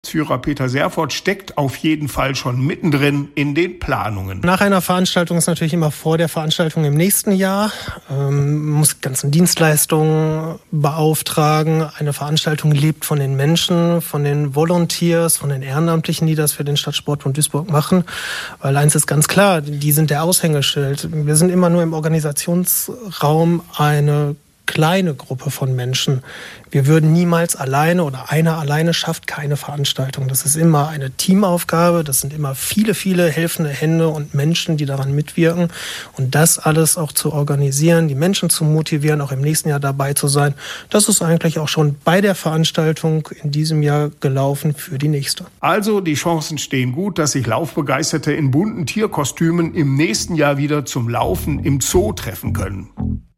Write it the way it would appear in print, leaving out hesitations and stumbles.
Führer Peter Servoth steckt auf jeden Fall schon mittendrin in den Planungen. Nach einer Veranstaltung ist natürlich immer vor der Veranstaltung im nächsten Jahr. Man muss die ganzen Dienstleistungen beauftragen. Eine Veranstaltung lebt von den Menschen, von den Volunteers, von den Ehrenamtlichen, die das für den Stadtsportbund Duisburg machen. Weil eins ist ganz klar, die sind der Aushängeschild. Wir sind immer nur im Organisationsraum eine kleine Gruppe von Menschen. Wir würden niemals alleine oder einer alleine schafft keine Veranstaltung. Das ist immer eine Teamaufgabe. Das sind immer viele, viele helfende Hände und Menschen, die daran mitwirken. Und das alles auch zu organisieren, die Menschen zu motivieren, auch im nächsten Jahr dabei zu sein, das ist eigentlich auch schon bei der Veranstaltung in diesem Jahr gelaufen für die nächste. Also die Chancen stehen gut, dass sich Laufbegeisterte in bunten Tierkostümen im nächsten Jahr wieder zum Laufen im Zoo treffen können.